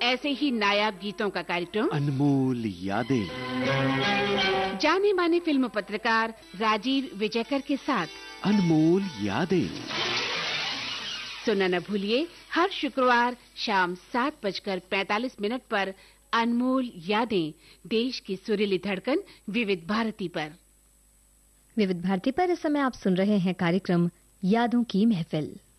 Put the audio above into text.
ऐसे ही नायाब गीतों का कार्यक्रम अनमोल यादें। जाने माने फिल्म पत्रकार राजीव विजयकर के साथ अनमोल यादें सुनना न भूलिए, हर शुक्रवार शाम 7:45 पर अनमोल यादें, देश की सुरीली धड़कन विविध भारती पर। विविध भारती पर इस समय आप सुन रहे हैं कार्यक्रम यादों की महफिल।